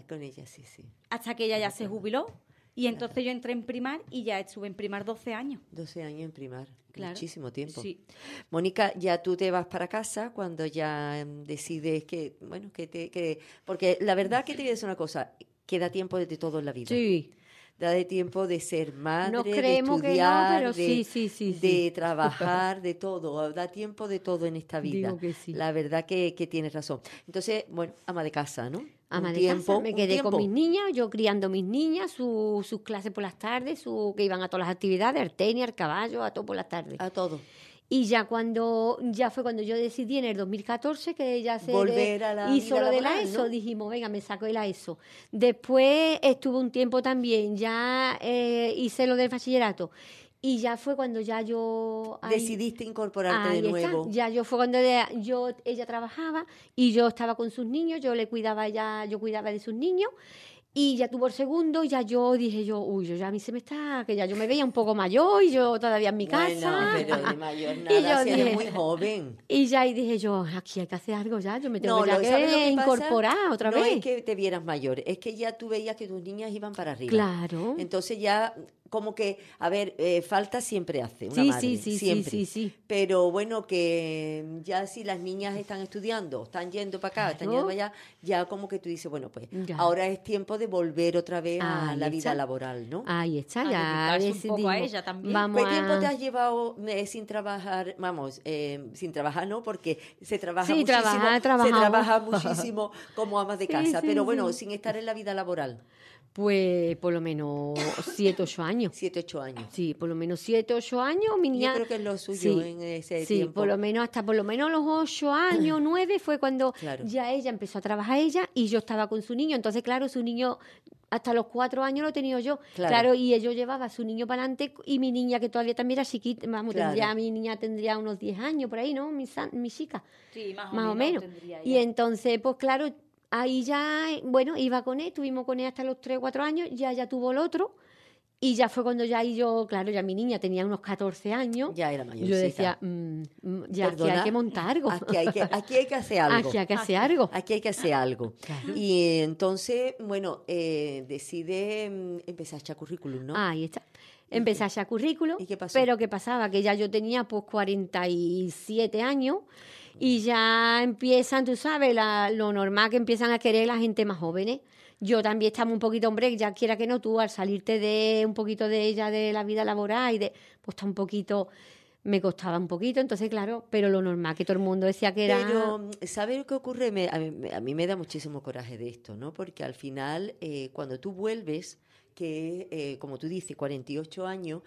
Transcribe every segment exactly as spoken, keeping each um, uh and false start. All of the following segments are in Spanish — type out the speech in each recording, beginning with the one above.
con ella, sí, sí. Hasta que ella ya se jubiló. Y entonces yo entré en primar y ya estuve en primar doce años. doce años en primar, claro. Muchísimo tiempo. Sí. Mónica, ya tú te vas para casa cuando ya um, decides que, bueno, que te... Que, porque la verdad que te voy a decir una cosa, queda tiempo de todo en la vida. Sí. Da de tiempo de ser madre, Nos de creemos estudiar, que no, pero de, sí, sí, sí, de sí. trabajar, de todo. Da tiempo de todo en esta vida. Digo que sí. La verdad que, que tienes razón. Entonces, bueno, ama de casa, ¿no? Ama un de tiempo, casa, me quedé tiempo. con mis niñas, yo criando mis niñas, su, sus clases por las tardes, su, que iban a todas las actividades, al tenis, al caballo, a todo por las tardes. A todo. Y ya cuando ya fue cuando yo decidí en el dos mil catorce que ya se Volver a la hizo vida lo de la laboral, ESO, ¿no? dijimos, venga, me saco de la ESO. Después estuve un tiempo también, ya eh, hice lo del bachillerato. Y ya fue cuando ya yo... ahí- Decidiste incorporarte ahí de está. nuevo. Ya yo fue cuando de- yo ella trabajaba y yo estaba con sus niños, yo le cuidaba ya, yo cuidaba de sus niños. Y ya tuvo el segundo, y ya yo dije yo, uy, yo ya a mí se me está, que ya yo me veía un poco mayor y yo todavía en mi Bueno, casa. pero de mayor Y nada, yo si eres dije- muy joven. Y ya y dije yo, aquí hay que hacer algo ya, yo me tengo No, ya lo- ¿sabes lo que que pasa? incorporar otra no vez. es que te vieras mayor, es que ya tú veías que tus niñas iban para arriba. Claro. Entonces ya, como que, a ver, eh, falta siempre hace una Sí, madre, sí, sí, sí, siempre. sí, sí. Pero bueno, que ya si las niñas están estudiando, están yendo para acá, están Claro. yendo para allá, ya como que tú dices, bueno, pues Ya. ahora es tiempo de volver otra vez a Ahí la está. vida laboral, ¿no? Ahí está, A ya dedicarse un poco a decidimos. ella también. Vamos ¿Qué tiempo a... te has llevado eh, sin trabajar? Vamos, eh, sin trabajar no, porque se trabaja Sí, muchísimo. trabajar, se trabajamos. trabaja muchísimo como amas de Sí, casa, sí, pero bueno, sí. sin estar en la vida laboral. Pues por lo menos siete, ocho años. Siete, ocho años. Sí, por lo menos siete, ocho años. Mi niña... Yo creo que es lo suyo Sí, en ese sí, tiempo. por lo menos hasta por lo menos los ocho años, nueve, fue cuando Claro. ya ella empezó a trabajar ella y yo estaba con su niño. Entonces, claro, su niño hasta los cuatro años lo he tenido yo. Claro. Claro, y yo llevaba a su niño para adelante y mi niña, que todavía también era chiquita, vamos, Claro. tendría, mi niña tendría unos diez años por ahí, ¿no? Mi, san- mi chica. Sí, más o Más o menos. menos. tendría Y ya. entonces, pues claro, ahí ya, bueno, iba con él, estuvimos con él hasta los tres o cuatro años, ya ya tuvo el otro, y ya fue cuando ya y yo, claro, ya mi niña tenía unos catorce años. Ya era Y mayorcita. yo decía, mm, mm, ya aquí Perdona, hay que montar algo. Aquí hay que, aquí hay que hacer algo. Aquí hay que hacer algo. Aquí hay que hacer algo. Claro. Y entonces, bueno, eh, decide mm, empezar a echar currículum, ¿no? Ahí está. Empecé a echar currículum. ¿Y qué pasó? Pero ¿qué pasaba? Que ya yo tenía pues cuarenta y siete años y ya empiezan, tú sabes, la- lo normal que empiezan a querer la gente más jóvenes. Yo también estaba un poquito, hombre, ya quiera que no, tú al salirte de un poquito de ella, de la vida laboral y de, pues está un poquito, me costaba un poquito, entonces claro, pero lo normal que todo el mundo decía que era... Pero, ¿sabes lo que ocurre? Me- a, mí, me- a mí me da muchísimo coraje de esto, ¿no? Porque al final, eh, cuando tú vuelves, que eh, como tú dices, cuarenta y ocho años,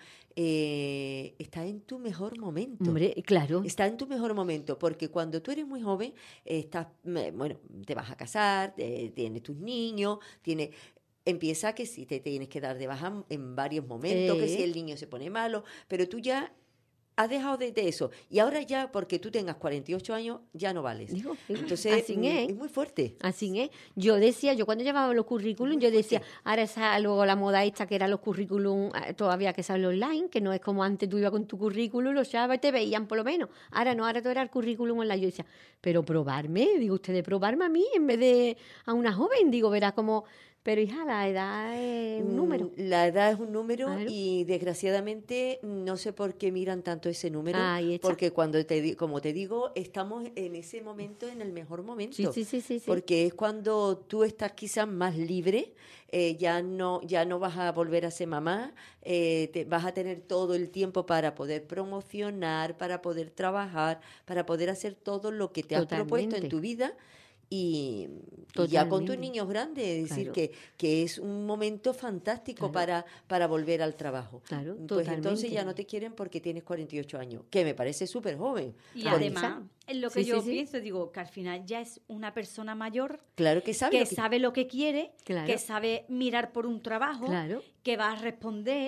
eh, estás en tu mejor momento. Hombre, claro. Está en tu mejor momento, porque cuando tú eres muy joven, eh, estás, me- bueno, te vas a casar, te- tienes tus niños, tienes... Empieza que sí te tienes que dar de baja en varios momentos, que Eh. si el niño se pone malo, pero tú ya has dejado de, de eso. Y ahora ya, porque tú tengas cuarenta y ocho años, ya no vales. Digo, digo, Entonces, así mm, es. es muy fuerte. Así es. Yo decía, yo cuando llevaba los currículum, Muy yo decía, fuerte. ahora esa, luego la moda esta que eran los currículum, eh, todavía que salen online, que no es como antes tú ibas con tu currículum, los chavales te veían por lo menos. Ahora no, ahora todo era el currículum online. Yo decía, pero probarme, digo, ustedes probarme a mí en vez de a una joven, digo, verás como... Pero hija, la edad es un número. Mm, La edad es un número Claro. y desgraciadamente no sé por qué miran tanto ese número, Ahí está. porque cuando te di- como te digo, estamos en ese momento, en el mejor momento. Sí, sí, sí, sí, sí. Porque es cuando tú estás quizás más libre, eh, ya no ya no vas a volver a ser mamá, eh, te, vas a tener todo el tiempo para poder promocionar, para poder trabajar, para poder hacer todo lo que te has propuesto en Totalmente. tu vida. Y, y ya con tus Totalmente. niños grandes, es decir, Claro. que, que es un momento fantástico Claro. para, para volver al trabajo. Claro, Pues entonces totalmente. ya no te quieren porque tienes cuarenta y ocho años, que me parece súper joven. Y Claro. además, es lo que Sí, yo sí, sí. pienso, digo, que al final ya es una persona mayor Claro que sabe que lo que- sabe lo que quiere, Claro. que sabe mirar por un trabajo, Claro. que va a responder,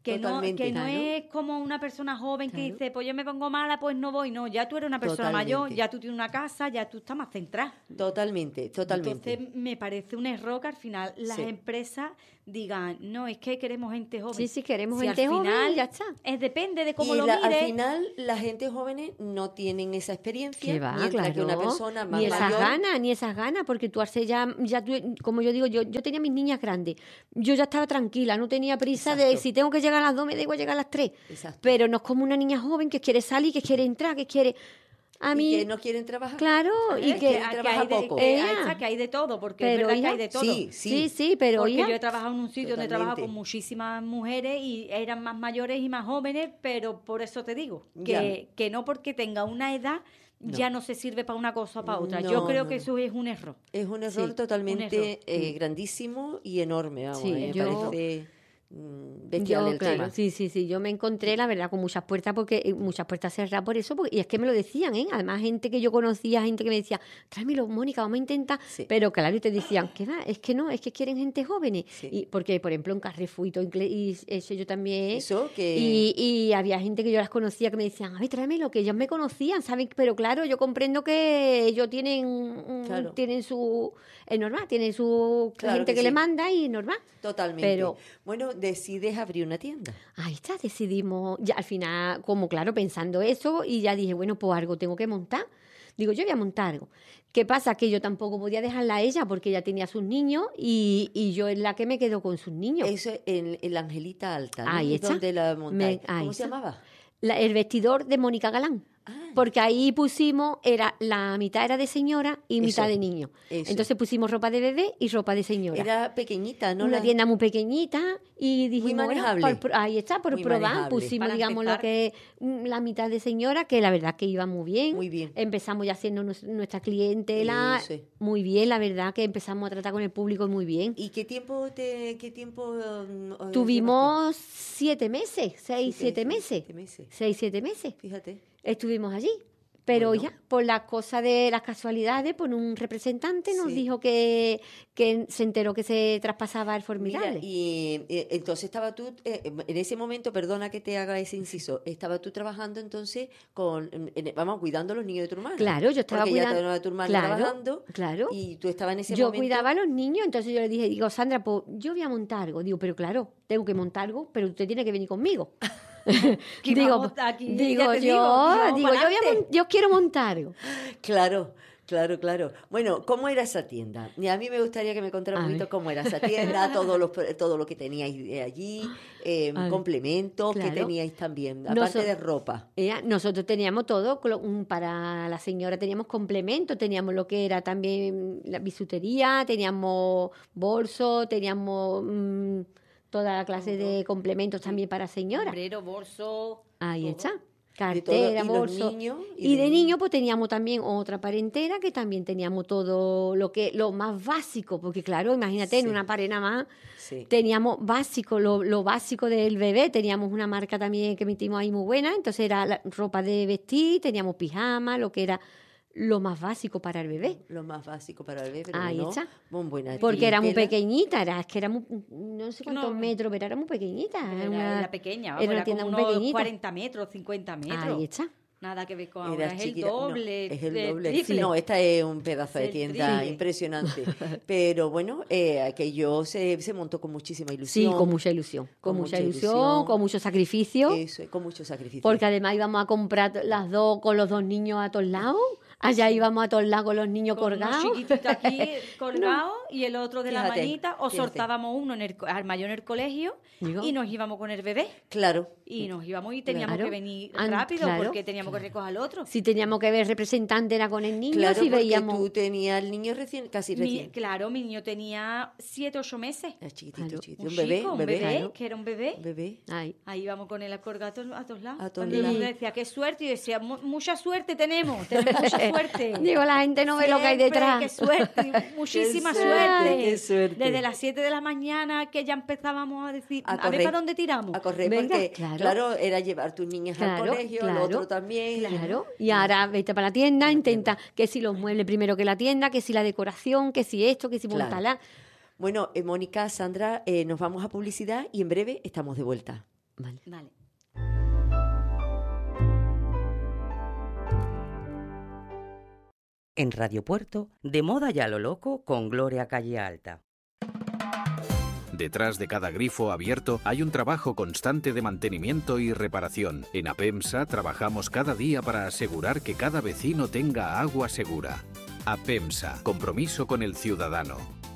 Que, no, Totalmente. que no Claro. es como una persona joven que Claro. dice, pues yo me pongo mala, pues no voy. No, ya tú eres una persona Totalmente. mayor, ya tú tienes una casa, ya tú estás más centrada. Totalmente, totalmente. Entonces me parece un error que al final las Sí. empresas digan, no, es que queremos gente joven. Sí, sí, queremos Si gente al joven final y ya está. Es, depende de cómo y lo la- al mires. final la gente joven no tienen esa experiencia, Que va, mientras claro. que una persona más ni esas mayor... ganas, ni esas ganas, porque tú hace ya, ya tú- como yo digo, yo, yo tenía mis niñas grandes, yo ya estaba tranquila, no tenía prisa de Exacto. si tengo que llegar a las dos, me da igual llegar a las tres. Exacto. Pero no es como una niña joven que quiere salir, que quiere entrar, que quiere... A mí, y que no quieren trabajar. claro, y Es que... quieren que trabajar hay de, poco. que hay- Ella. está, que hay de todo, porque Pero es verdad ella- que hay de todo. Sí, Sí, sí. sí, pero Porque hija, yo he trabajado en un sitio donde he trabajado Totalmente. con muchísimas mujeres y eran más mayores y más jóvenes, pero por eso te digo, Ya. que, que no porque tenga una edad No. ya no se sirve para una cosa o para otra. No, yo creo no, que no. eso es un error. Es un error Sí, totalmente un error. eh, grandísimo y enorme. Vamos, Sí, me yo- parece mm, bestial yo, el claro, tema. sí, sí, sí, yo me encontré, la verdad, con muchas puertas, porque eh, muchas puertas cerradas por eso, porque, y es que me lo decían, ¿eh? Además, gente que yo conocía, gente que me decía, tráemelo, Mónica, vamos a intentar, Sí. pero claro, y te decían, ¿qué va? Es que no, es que quieren gente jóvenes, Sí. y porque, por ejemplo, en Carrefour y todo, ingle- y eso yo también, Eso que... y, y había gente que yo las conocía que me decían, ay, tráemelo, que ellos me conocían, ¿saben? Pero claro, yo comprendo que ellos tienen, un- Claro. tienen su, es normal, tienen su Claro gente que que, sí. le manda y normal. Totalmente. Pero- Bueno, decides abrir una tienda. Ahí está, decidimos, ya al final, como claro, pensando eso, y ya dije, bueno, pues algo tengo que montar. Digo, yo voy a montar algo. ¿Qué pasa? Que yo tampoco podía dejarla a ella porque ella tenía sus niños y, y yo es la que me quedo con sus niños. Eso es en, en la Angelita Alta, ¿no? Ahí Es está. donde la montáis. Me- ahí ¿Cómo se está. llamaba? La- el vestidor de Mónica Galán. Ah, Porque ahí pusimos, era la mitad era de señora y Eso, mitad de niño. eso. Entonces pusimos ropa de bebé y ropa de señora. era pequeñita, ¿no? Una La- tienda muy pequeñita y dijimos, bueno, manejable. por- ahí está, por Muy probar, manejable. pusimos, Para digamos, lo empezar. que mm, la mitad de señora, que la verdad que iba muy bien. Muy bien. Empezamos ya haciendo nues- nuestra clientela Eso es. muy bien, la verdad que empezamos a tratar con el público muy bien. ¿Y qué tiempo te, qué tiempo um, os Tuvimos siete meses, seis, Siete- siete meses. siete meses. Seis, siete meses. llevaste? Fíjate. Estuvimos allí. Pero Bueno. ya, por las cosas de las casualidades, por un representante nos Sí. dijo que, que se enteró que se traspasaba el Mira, formidable. y eh, entonces estaba tú, eh, en ese momento, perdona que te haga ese inciso, estaba tú trabajando entonces con, en- en- vamos, cuidando a los niños de tu hermana. Claro, yo estaba Porque ya cuidando- tenía a tu hermana claro, trabajando claro. y tú estabas en ese Yo momento. cuidaba a los niños, entonces yo le dije, digo, Sandra, pues yo voy a montar algo. Digo, pero claro, tengo que montar algo, pero usted tiene que venir conmigo. Aquí digo, vamos, aquí, digo, ya te yo, digo, vamos digo, yo, voy a pa'lante. mon- yo quiero montar algo. Claro, claro, claro. Bueno, ¿cómo era esa tienda? Y a mí me gustaría que me contara A un poquito ver. cómo era esa tienda, todo, los, todo lo que teníais de allí, eh, A ver. complementos que Claro. teníais también, aparte Noso- de ropa. Ella- nosotros teníamos todo, clo- un- para la señora teníamos complementos, teníamos lo que era también la bisutería, teníamos bolsos, teníamos mm, toda la clase de complementos también para señora. Sombrero, bolso. Ahí todo. está. De todo, Cartera, y los bolso. niños, Y de niño pues teníamos también otra parentera que también teníamos todo lo que lo más básico, porque claro, imagínate, en Sí. una pared nada más Sí. teníamos básico, lo, lo básico del bebé, teníamos una marca también que metimos ahí muy buena, entonces era la ropa de vestir, teníamos pijama, lo que era lo más básico para el bebé. Lo más básico para el bebé, pero Ahí bueno, está. muy buena Porque era muy clientela. pequeñita, era, es que era muy, no sé cuántos No. metros, pero era muy pequeñita. Era, Era, una, era pequeña, vamos, era una era tienda como muy unos pequeñita. cuarenta metros, cincuenta metros. Ahí está. Nada que ver con Era ahora, es el chiquita, no, doble. es el del doble. triple. Sí, no, esta es un pedazo de Es el tienda triple. impresionante. Pero bueno, eh, aquello se, se montó con muchísima Sí, ilusión. con mucha ilusión. Con, Con mucha mucha ilusión, ilusión. con mucho sacrificio. Eso, con mucho sacrificio. Porque además íbamos a comprar las dos con los dos niños a todos lados. Allá íbamos a todos lados con los niños Con unos colgados. chiquititos aquí colgados y el otro de la Fíjate, manita, o fíjate. soltábamos uno en el, co- al mayor en el colegio Digo. y nos íbamos con el bebé. Claro. Y nos íbamos y teníamos Claro. que venir An- rápido claro. porque teníamos que recoger al otro. Si teníamos que ver representante era con el niño, Claro, si porque veíamos... tú tenías el niño recién, casi Mi- recién. claro, mi niño tenía siete, ocho meses. Era chiquitito, Claro. chiquitito. Un, Un bebé, chico, un bebé. claro. que era un bebé. Un bebé. Ay. Ahí íbamos con él a colgar a todos, a todos lados. A todos Cuando la lados. gente decía, qué suerte, y yo decía, "Mu- mucha suerte tenemos, tenemos mucha suerte. Digo, la gente no ve lo que hay Siempre, detrás. Qué suerte, muchísima Qué suerte. suerte, qué suerte. Desde las siete de la mañana que ya empezábamos a decir, A a, ver correr. para dónde tiramos. A correr Venga, porque, claro. claro. era llevar tus niñas Claro, al colegio, claro, el otro también. Claro, y ahora vete para la tienda, intenta que si los muebles primero que la tienda, que si la decoración, que si esto, que si Claro. montarla. Bueno, eh, Mónica, Sandra, eh, nos vamos a publicidad y en breve estamos de vuelta. Vale. Vale. En Radio Puerto, de moda y a lo loco con Gloria Calle Alta. Detrás de cada grifo abierto hay un trabajo constante de mantenimiento y reparación. En APEMSA trabajamos cada día para asegurar que cada vecino tenga agua segura. APEMSA, compromiso con el ciudadano.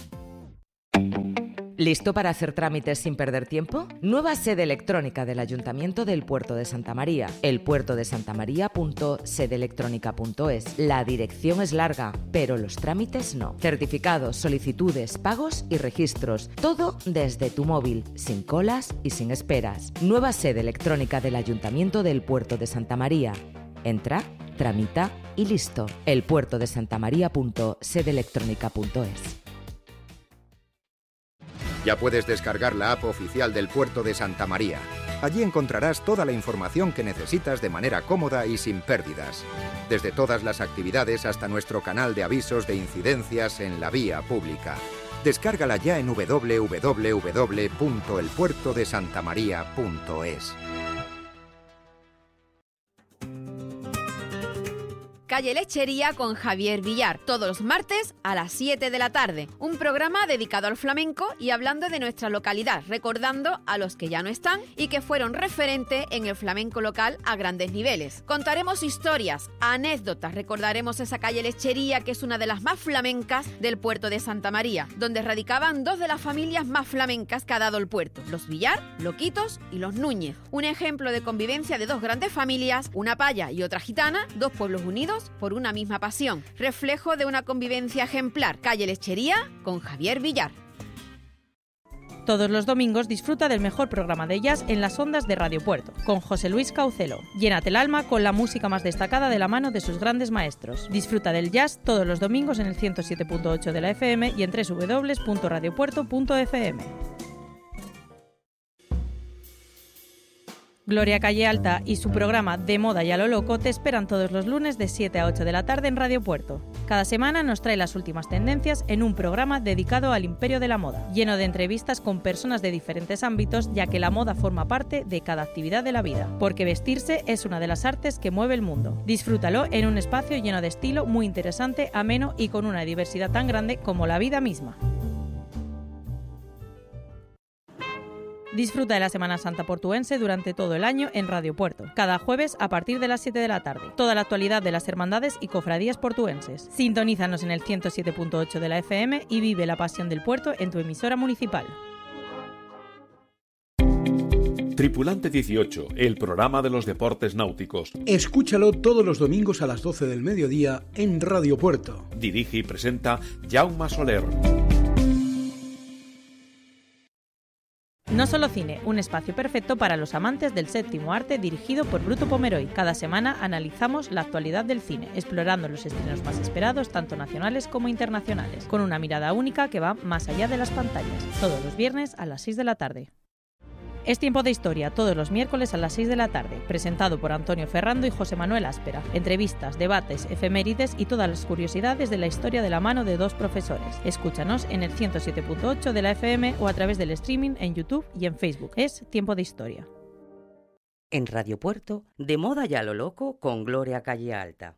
¿Listo para hacer trámites sin perder tiempo? Nueva sede electrónica del Ayuntamiento del Puerto de Santa María. El puerto de santa maría punto sede electrónica punto es. La dirección es larga, pero los trámites no. Certificados, solicitudes, pagos y registros. Todo desde tu móvil, sin colas y sin esperas. Nueva sede electrónica del Ayuntamiento del Puerto de Santa María. Entra, tramita y listo. El puerto de santa maría punto sede electrónica punto es. Ya puedes descargar la app oficial del Puerto de Santa María. Allí encontrarás toda la información que necesitas de manera cómoda y sin pérdidas. Desde todas las actividades hasta nuestro canal de avisos de incidencias en la vía pública. Descárgala ya en doble u doble u doble u punto el puerto de santa maría punto es. Calle Lechería con Javier Villar, todos los martes a las siete de la tarde. Un programa dedicado al flamenco y hablando de nuestra localidad, recordando a los que ya no están y que fueron referente en el flamenco local a grandes niveles. Contaremos historias, anécdotas, recordaremos esa calle Lechería que es una de las más flamencas del puerto de Santa María, donde radicaban dos de las familias más flamencas que ha dado el puerto, los Villar, Loquitos y los Núñez. Un ejemplo de convivencia de dos grandes familias, una paya y otra gitana, dos pueblos unidos por una misma pasión, reflejo de una convivencia ejemplar. Calle Lechería con Javier Villar. Todos los domingos disfruta del mejor programa de jazz en las ondas de Radio Puerto, con José Luis Caucelo. Llénate el alma con la música más destacada de la mano de sus grandes maestros. Disfruta del jazz todos los domingos en el ciento siete punto ocho de la F M y en doble u doble u doble u punto radio puerto punto f m. Gloria Calle Alta y su programa De Moda y a lo Loco te esperan todos los lunes de siete a ocho de la tarde en Radio Puerto. Cada semana nos trae las últimas tendencias en un programa dedicado al imperio de la moda, lleno de entrevistas con personas de diferentes ámbitos, ya que la moda forma parte de cada actividad de la vida, porque vestirse es una de las artes que mueve el mundo. Disfrútalo en un espacio lleno de estilo muy interesante, ameno y con una diversidad tan grande como la vida misma. Disfruta de la Semana Santa portuense durante todo el año en Radio Puerto, cada jueves a partir de las siete de la tarde. Toda la actualidad de las hermandades y cofradías portuenses. Sintonízanos en el ciento siete punto ocho de la F M y vive la pasión del puerto en tu emisora municipal. Tripulante dieciocho, el programa de los deportes náuticos. Escúchalo todos los domingos a las doce del mediodía en Radio Puerto. Dirige y presenta Jaume Soler. No Solo Cine, un espacio perfecto para los amantes del séptimo arte dirigido por Bruto Pomeroy. Cada semana analizamos la actualidad del cine, explorando los estrenos más esperados, tanto nacionales como internacionales, con una mirada única que va más allá de las pantallas. Todos los viernes a las seis de la tarde. Es Tiempo de Historia, todos los miércoles a las seis de la tarde, presentado por Antonio Ferrando y José Manuel Áspera. Entrevistas, debates, efemérides y todas las curiosidades de la historia de la mano de dos profesores. Escúchanos en el ciento siete punto ocho de la F M o a través del streaming en YouTube y en Facebook. Es Tiempo de Historia. En Radio Puerto, De Moda y a lo Loco con Gloria Calle Alta.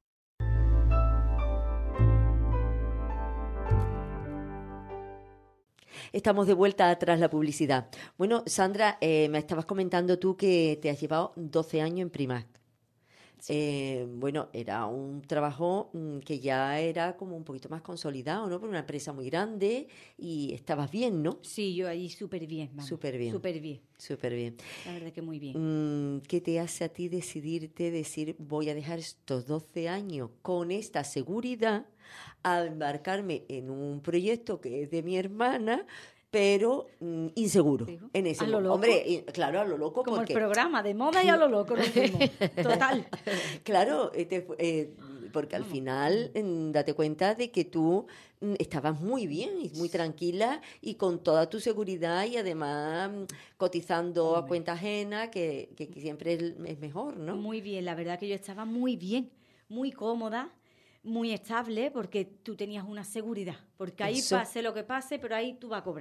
Estamos de vuelta tras la publicidad. Bueno, Sandra, eh, me estabas comentando tú que te has llevado doce años en Primark. Sí. Eh, bueno, era un trabajo mm, que ya era como un poquito más consolidado, ¿no? Por una empresa muy grande y estabas bien, ¿no? Sí, yo ahí súper bien, vamos. Súper bien. Súper bien. Súper bien. La verdad que muy bien. Mm, ¿Qué te hace a ti decidirte, decir, voy a dejar estos doce años con esta seguridad a embarcarme en un proyecto que es de mi hermana, pero mm, inseguro? ¿Digo? En ese ¿A lo loco? Hombre, claro, a lo loco. Como porque... el programa de moda y a lo loco nos fuimos. Total. Claro, este, eh, porque al final mm, date cuenta de que tú mm, estabas muy bien y muy tranquila y con toda tu seguridad y además mm, cotizando Hombre. a cuenta ajena, que, que, que siempre es, es mejor, ¿no? Muy bien, la verdad que yo estaba muy bien, muy cómoda, muy estable, porque tú tenías una seguridad, porque ahí Eso. pase lo que pase, pero ahí tú vas a cobrar.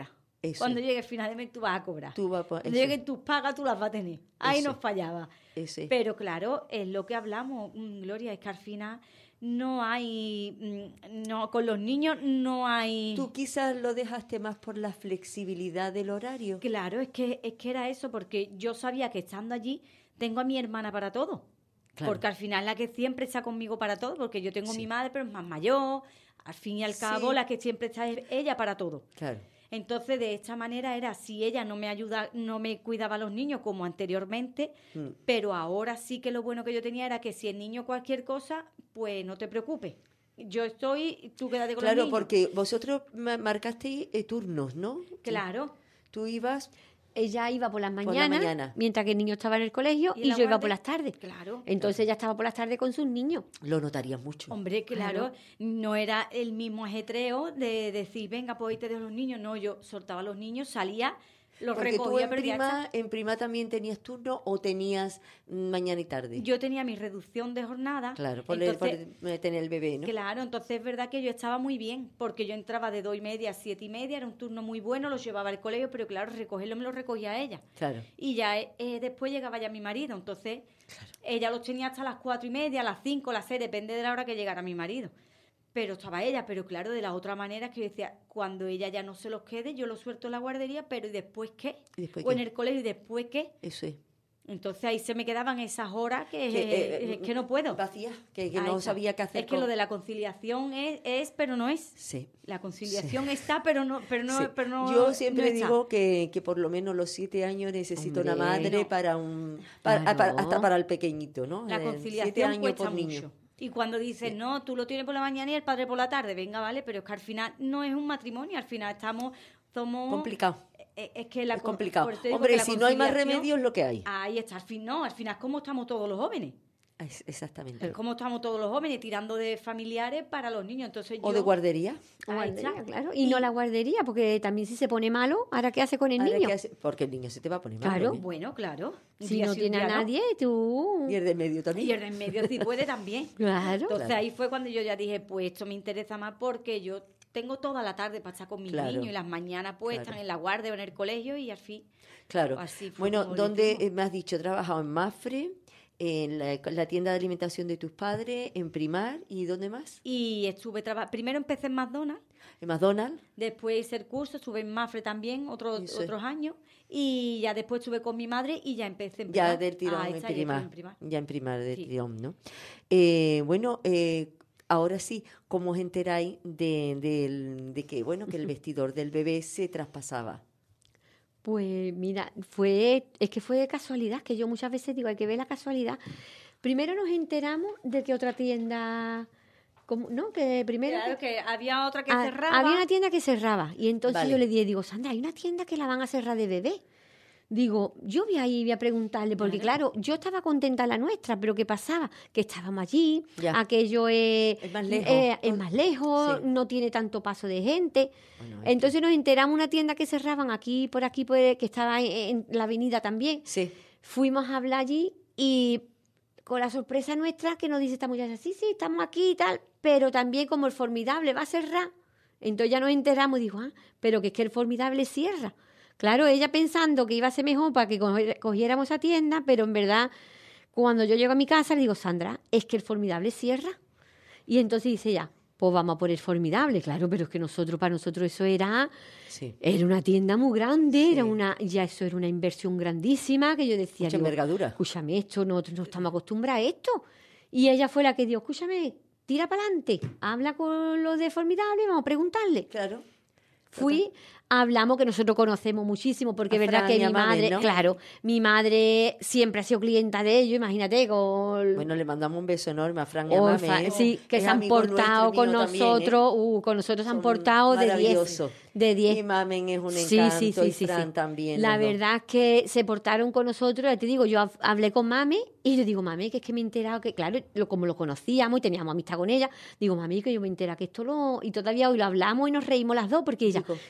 Eso. Cuando llegue el final de mes tú vas a cobrar. Tú vas a, Cuando lleguen tus pagas tú las vas a tener. Ahí Eso. nos fallaba. Ese. Pero claro, es lo que hablamos, mm, Gloria, es que al final no hay, mm, no con los niños no hay... Tú quizás lo dejaste más por la flexibilidad del horario. Claro, es que, es que era eso, porque yo sabía que estando allí tengo a mi hermana para todo. Claro. Porque al final la que siempre está conmigo para todo, porque yo tengo Sí. mi madre, pero es más mayor, al fin y al cabo Sí. la que siempre está es ella para todo. Claro. Entonces, de esta manera era, si ella no me ayuda, no me cuidaba a los niños como anteriormente, Mm. pero ahora sí que lo bueno que yo tenía era que si el niño cualquier cosa, pues no te preocupes. Yo estoy, tú quédate con Claro, los niños. porque vosotros ma- marcasteis eh, turnos, ¿no? Claro. Tú ibas... Ella iba por las la mañanas, mañana. mientras que el niño estaba en el colegio, ¿Y y, la yo iba guardia? por las tardes. Claro. Entonces ella estaba por las tardes con sus niños. Lo notarías mucho. Hombre, claro, Claro. no era el mismo ajetreo de decir, venga, pues hoy te dejo los niños. No, yo soltaba a los niños, salía, los Porque tú recogía, en pero ya está. prima, en prima también tenías turno o tenías mm, mañana y tarde. Yo tenía mi reducción de jornada. Claro, por, el- entonces, por tener el bebé, ¿no? Claro, entonces es verdad que yo estaba muy bien, porque yo entraba de dos y media a siete y media, era un turno muy bueno, los llevaba al colegio, pero claro, recogerlo me lo recogía ella. Claro. Y ya eh, eh, después llegaba ya mi marido, entonces ella los tenía hasta las cuatro y media, las cinco, las seis, depende de la hora que llegara mi marido. Pero estaba ella, pero claro, de la otra manera que yo decía, cuando ella ya no se los quede, yo los suelto en la guardería, pero ¿y después qué? ¿Y después o qué? en el colegio, ¿y después qué? Eso es. Entonces ahí se me quedaban esas horas que, Que, eh, eh, que no puedo. Vacía, que, que Ahí no está. sabía qué hacer. Es que con- lo de la conciliación es, es pero no es. Sí. La conciliación está, pero no, pero no, Sí. pero no. Yo siempre no está. digo que, que por lo menos los siete años necesito una Hombre, madre no. para un para- Claro. para- hasta para el pequeñito, ¿no? La Eh, conciliación siete años cuesta por mucho. niño. Y cuando dices, Sí. no, tú lo tienes por la mañana y el padre por la tarde, venga, vale, pero es que al final no es un matrimonio, al final estamos, somos... Complicado. Es, es que la Es con- complicado. por eso te digo Hombre, que la si no hay más conciliación- remedio es lo que hay. Ahí está, al fin no, al final es como estamos todos los jóvenes. Es- Exactamente. Es como estamos todos los jóvenes tirando de familiares para los niños. Entonces O yo- de guardería. Ahí Guardería, está. claro. Y, no la guardería, porque también si se pone malo, ¿ahora qué hace con el Ahora, niño? ¿qué hace? Porque el niño se te va a poner mal. Claro. también. Bueno, claro. Un Si día no sí, un tiene a día no. nadie, tú... Y el de medio también. Y el de en medio si puede también. Claro. Entonces Claro. ahí fue cuando yo ya dije, pues esto me interesa más porque yo tengo toda la tarde para estar con mis Claro. niños y las mañanas pues Claro. están en la guardia o en el colegio y al fin. Claro. Así fue Bueno, como lo ¿dónde hicimos. eh, me has dicho? Trabajado en Mafre, en la, la tienda de alimentación de tus padres, en Primar, ¿y dónde más? Y estuve trabajando, primero empecé en McDonald's, En McDonald's. después hice el curso, estuve en Mafre también otros Eso es. otros años y ya después estuve con mi madre y ya empecé en Ya Primar. del tirón Ahí en, está, ya primar, estuve en Primar. Ya en primar del Sí. tirón, ¿no? Eh, bueno, eh, ahora sí, ¿cómo os enteráis de, del- de que, bueno, que el vestidor del bebé se traspasaba? Pues mira, fue, es que fue de casualidad, que yo muchas veces digo, hay que ver la casualidad. Primero nos enteramos de que otra tienda, como- ¿no? Que primero... Claro que había otra que Ah, cerraba. había una tienda que cerraba y entonces Vale. yo le dije, digo, Sandra, hay una tienda que la van a cerrar de bebé. Digo, yo voy a ir voy a preguntarle, porque claro, yo estaba contenta en la nuestra, pero ¿qué pasaba? Que estábamos allí, Ya. aquello es, Es más lejos, eh, es ¿no? más lejos, Sí. no tiene tanto paso de gente. Bueno, es Entonces nos enteramos una tienda que cerraban aquí, por aquí, por, que estaba en, en la avenida también. que- Sí, Fuimos a hablar allí y con la sorpresa nuestra que nos dice esta muchacha, sí, sí, estamos aquí y tal, pero también como el Formidable va a cerrar. Entonces ya nos enteramos y dijo, ah, pero que es que el Formidable cierra. Claro, ella pensando que iba a ser mejor para que cogi- cogiéramos esa tienda, pero en verdad, cuando yo llego a mi casa, le digo, Sandra, es que el Formidable cierra. Y entonces dice ella, pues vamos a por el Formidable, claro, pero es que nosotros, para nosotros eso era, sí. era una tienda muy grande, Sí. era una, ya eso era una inversión grandísima, que yo decía, Mucha digo, envergadura. escúchame, esto, nosotros no estamos acostumbrados a esto. Y ella fue la que dijo, escúchame, tira para adelante, habla con los de Formidable y vamos a preguntarle. Claro. Fui, hablamos, que nosotros conocemos muchísimo, porque A es verdad Fran que y a mi Mame, madre, ¿no? claro, mi madre siempre ha sido clienta de ellos, imagínate, con... Bueno, le mandamos un beso enorme a Fran y a Oh, Mame, fa- ¿eh? sí, que Es se han amigo portado nuestro y con mío también, ¿eh? nosotros, uh, con nosotros se han Son portado de diez. maravillosos. De Y diez. Mamen es un Sí, encanto, sí, sí, y sí, Fran sí. también. La los dos. verdad es que se portaron con nosotros, ya te digo, yo hab- hablé con Mami y le digo, Mami, que es que me he enterado que, claro, lo- como lo conocíamos y teníamos amistad con ella, digo, Mami, que yo me he enterado que esto lo... Y todavía hoy lo hablamos y nos reímos las dos, porque ella, Digo. sí,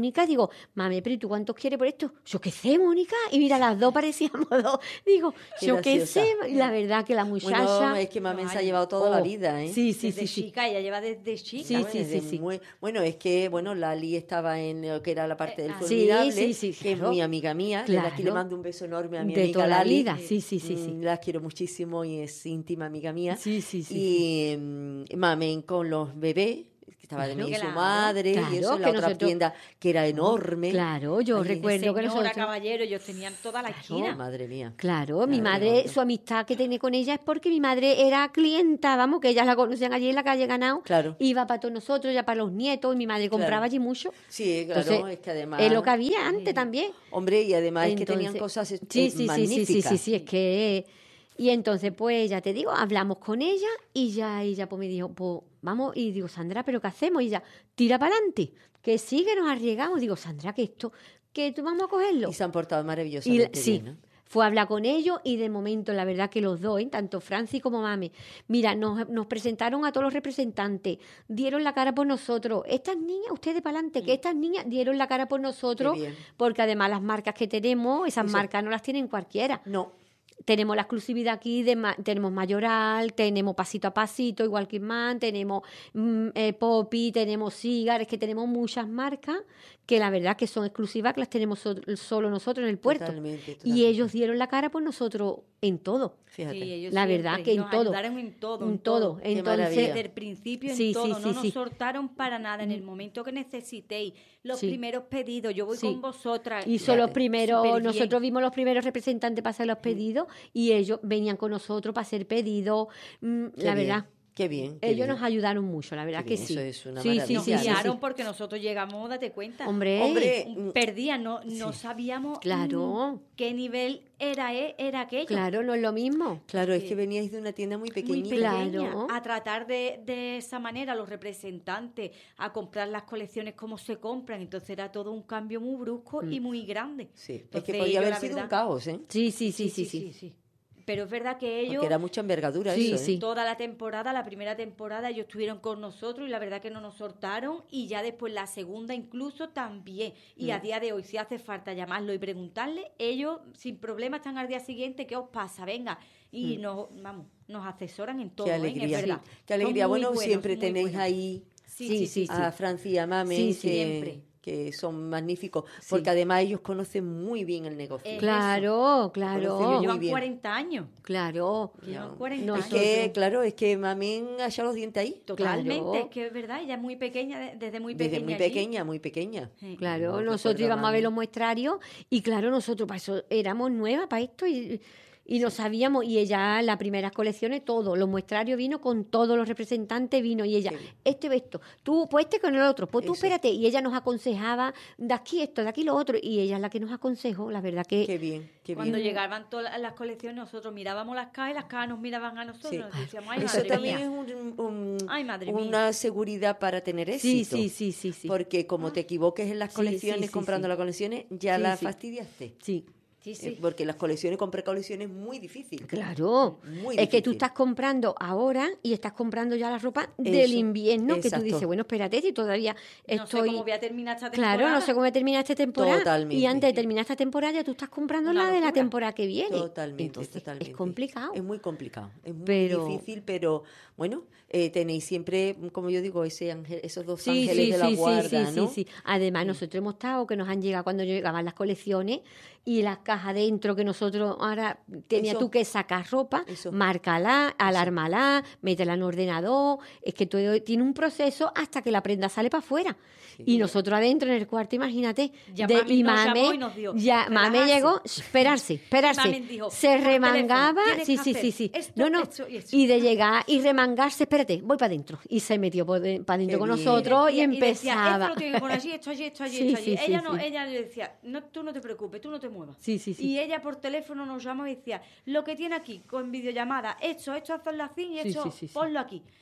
Mónica, digo, mami, pero ¿y tú cuántos quieres por esto? Yo qué sé, Mónica. Y mira, las dos parecíamos dos. Digo, Qué yo qué graciosa. sé. Y la verdad que la muchacha... Bueno, es que mami se ha llevado toda Oh, la vida, ¿eh? Sí, sí, desde sí, sí. chica, ella lleva desde chica. Sí, Bueno, sí, desde sí, sí. muy- bueno, es que, bueno, Lali estaba en lo que era la parte del ah, sí, formidable, sí, sí, que es claro. muy amiga mía. Desde aquí le Claro. mando un beso enorme a mi De amiga toda la Lali. vida. Sí, sí, sí, sí. Mm, La quiero muchísimo y es íntima amiga mía. Sí, sí, sí, Y mm, mamen con los bebés, que estaba de Claro. mí y su Claro, madre, claro, y eso en que la otra nosotros- tienda que era enorme. Claro, yo Allí. recuerdo que Señora, nosotros... caballero, ellos tenían toda la Oh, esquina. madre mía. Claro, mi Claro, madre, claro. su amistad que tiene con ella es porque mi madre era clienta, vamos, que ellas la conocían allí en la calle Ganao, Claro. iba para todos nosotros, ya para los nietos, y mi madre compraba Claro. allí mucho. Sí, claro, Entonces, es que además... Es lo que había antes también. Hombre, y además es que Entonces, tenían cosas eh, sí, sí, sí, sí, sí, magníficas. sí, sí, es que... Y entonces, pues, ya te digo, hablamos con ella y ya ella pues me dijo, pues, vamos, y digo, Sandra, ¿pero qué hacemos? Y ella, tira para adelante, que sí, que nos arriesgamos. Digo, Sandra, que esto, que tú vamos a cogerlo. Y se han portado Y maravillosamente sí, bien, ¿no? fue a hablar con ellos y de momento, la verdad que los dos, ¿eh? Tanto Francis como Mame, mira, nos, nos presentaron a todos los representantes, dieron la cara por nosotros. Estas niñas, ustedes para adelante, que estas niñas dieron la cara por nosotros, Qué bien. porque además las marcas que tenemos, esas Eso. marcas no las tienen cualquiera. No, Tenemos la exclusividad aquí, de ma- tenemos Mayoral, tenemos Pasito a Pasito, igual que Man, tenemos mm, eh, Poppy, tenemos Cigar, es que tenemos muchas marcas que la verdad que son exclusivas, que las tenemos so- solo nosotros en el puerto. Totalmente, Y totalmente. ellos dieron la cara por nosotros en todo. fíjate. Sí, ellos La siempre verdad que en nos todo. ayudaron en todo, En en todo. todo. Qué Entonces, maravilla. Desde el principio en Sí, todo, sí, no sí, nos sí. soltaron para nada. En el momento que necesitéis, los Sí. primeros pedidos, yo voy Sí. con vosotras. y son los Fíjate, primeros, superbién. nosotros vimos los primeros representantes para hacer los pedidos y ellos venían con nosotros para hacer pedidos. Mm, Qué la bien, verdad, Qué bien. qué ellos bien. nos ayudaron mucho, la verdad Qué que bien, sí. eso es una sí, sí, maravilla. Nos sí, sí, guiaron sí. porque nosotros llegamos, date cuenta. Hombre, Hombre, Mm, mm, Perdían, no, no sabíamos Claro. mm, qué nivel era, e- era aquello. claro, no es lo mismo. claro, es Sí. que veníais de una tienda muy Muy pequeñita. pequeña, Claro. a tratar de, de esa manera a los representantes, a comprar las colecciones como se compran, entonces era todo un cambio muy brusco y muy grande. Sí, es Entonces, que podía ellos, haber la sido un verdad- caos, ¿eh? Sí, sí, sí, sí, sí. Pero es verdad que ellos, Porque era mucha envergadura Sí, eso, ¿eh? sí. toda la temporada, la primera temporada, ellos estuvieron con nosotros y la verdad que no nos soltaron y ya después la segunda incluso también. Y Mm. a día de hoy, si hace falta llamarlo y preguntarle, ellos sin problema están al día siguiente, ¿qué os pasa? Venga. Y nos, vamos, nos asesoran en todo, Qué ¿eh? alegría. Es verdad. sí. Qué alegría. Son muy Bueno, buenos, siempre muy tenéis buenos. ahí Sí, Sí, sí, sí, sí. a Francia y a Mame, Sí, que, siempre. que son magníficos, porque además ellos conocen muy bien el negocio. Eh, Claro, Conocen claro, muy Llevan bien. cuarenta años. claro. Llevan No, cuarenta es años. que, claro, es que Mame ha echado los dientes ahí. Totalmente, Claro. es que es verdad, ella es muy pequeña, de- desde muy Desde pequeña. muy allí. pequeña, muy pequeña. Sí. Claro, No, nosotros recuerdo a íbamos a ver Mami. los muestrarios y claro, nosotros para eso éramos nuevas para esto y, y no sabíamos, y ella en las primeras colecciones, todo, los muestrarios vino con todos los representantes, vino y ella, Qué bien. este ve esto, tú, pues este con el otro, pues tú Eso. espérate, y ella nos aconsejaba de aquí esto, de aquí lo otro, y ella es la que nos aconsejó, la verdad que... Qué bien, qué Cuando bien. llegaban todas las colecciones, nosotros mirábamos las cajas y las cajas nos miraban a nosotros. Sí. Nos decíamos, ay, Eso madre también mía. es un- un- Ay, madre una mía. seguridad para tener Sí, éxito. sí, sí, sí, sí. Porque como te equivoques en las Sí, colecciones, sí, sí, comprando sí. las colecciones, ya Sí, las sí. fastidiaste. Sí. Sí, Eh, sí. Porque las colecciones con precolecciones es muy difícil. Claro, Muy es que tú difícil. estás comprando ahora y estás comprando ya la ropa del Eso, invierno, que tú exacto. dices, bueno, espérate, si todavía No sé estoy... cómo voy a terminar esta temporada. Claro, no sé cómo termina esta temporada. Totalmente. Y antes de terminar esta temporada ya tú estás comprando Una la de la locura. temporada que viene. Totalmente, Entonces, totalmente. es complicado. Es muy complicado, es muy Pero- difícil, pero bueno, eh, tenéis siempre, como yo digo, ese ángel, esos dos Sí, ángeles sí, de la sí, guarda, sí, ¿no? sí, sí. Además, nosotros hemos estado, que nos han llegado cuando llegaban las colecciones y las cajas dentro que nosotros ahora tenías Eso. tú que sacar ropa, Eso. márcala, alármala, métela en ordenador. Es que todo tiene un proceso hasta que la prenda sale para afuera. Y nosotros adentro en el cuarto, imagínate, Ya de, mami y nos mame, llamó y nos dio, ya mame relajarse. llegó, esperarse, esperarse. Mami dijo, se por remangaba, teléfono, sí, tienes sí, que sí, hacer sí. esto, no, no. esto y eso. Y de llegar y remangarse, espérate, voy para adentro. Y se metió para adentro Qué con bien. nosotros y, decía- decía, empezaba. esto lo tienes que poner allí, esto allí, esto allí, Sí, esto allí. sí, sí, ella no, sí. ella le decía, no, tú no te preocupes, tú no te muevas. Sí, sí, sí. Y ella por teléfono nos llamaba y decía, lo que tiene aquí, con videollamada, esto, esto hazlo así y Sí, esto, sí, sí, sí. ponlo aquí.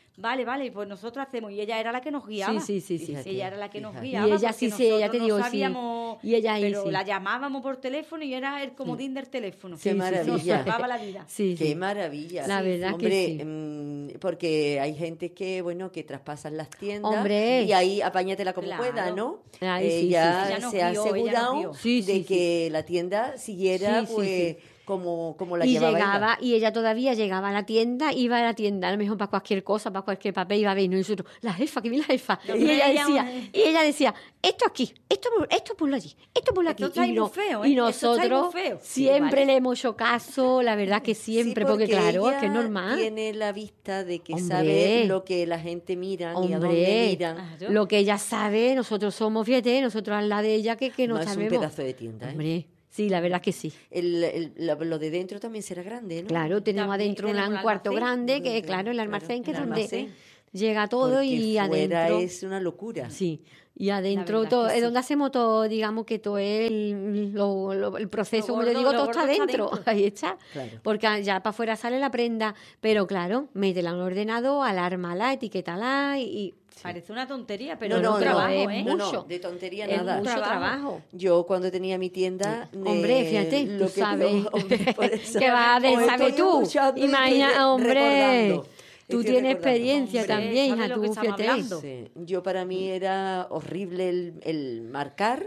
vale, vale, pues nosotros hacemos. Y ella era la que nos guiaba. Sí, sí, sí. sí. Ella era la que nos Y guiaba. ella sí, sí, ella te no digo, sabíamos, sí. Y ella ahí, pero sí. la llamábamos por teléfono y era el comodín del teléfono. Qué maravilla. Nos salvaba la vida. Sí, Qué sí. maravilla. La verdad Hombre, que sí. mm, porque hay gente que, bueno, que traspasan las tiendas Hombre. y ahí apáñatela como Claro. pueda, ¿no? Ay, sí, ella sí. Ella nos se ha guió, ella nos asegurado guió. Sí, sí, de sí. que la tienda siguiera, Sí, sí, pues, sí. como, como la Y llevaba ella. llegaba, y ella todavía llegaba a la tienda, iba a la tienda, a lo mejor para cualquier cosa, para cualquier papel, iba a ver, y nosotros, la jefa, que viene la jefa. No, y pero ella ella decía, un- y ella decía, esto aquí, esto, por- esto por allí, esto por aquí. Esto está y, muy feo, ¿eh? y Esto está muy nosotros feo. siempre Sí, vale. le hemos hecho caso, la verdad que siempre, Sí, porque, claro, es ella que es normal. tiene la vista de que Hombre. sabe lo que la gente mira y a dónde Hombre, miran. Claro. lo que ella sabe, nosotros somos, fíjate, nosotros al lado de ella que, que no, No es un sabemos. pedazo de tienda, ¿eh? Hombre, sí, la verdad que sí. El, el- lo, lo de dentro también será grande, ¿no? Claro, tenemos También adentro un, tenemos un un cuarto almacén. grande, que Claro, claro, el claro, almacén que es el donde almacén. llega todo Porque y fuera adentro. es una locura. Sí, y adentro verdad todo, que es sí. donde hacemos todo, digamos que todo el, lo- lo- el proceso, Lo como yo gordo- digo, lo todo gordo está está dentro. dentro. Ahí está. Claro. Porque ya para afuera sale la prenda, pero claro, métela en el ordenador, alármala, etiquétala y, y Parece una tontería, pero no, es no, un no, trabajo, es ¿eh? no, no, mucho. de tontería es nada. mucho trabajo. trabajo. Yo cuando tenía mi tienda, Hombre, eh, fíjate, lo tú que- sabes hombre, por eso- que vas a ver, Hoy sabes estoy tú. escuchando y Imagina, estoy re- hombre, recordando. tú Estoy tienes recordando. experiencia Hombre, también, ¿sabes hija, lo tú, que estamos fíjate. hablando? Sí. Yo para mí era horrible el, el marcar,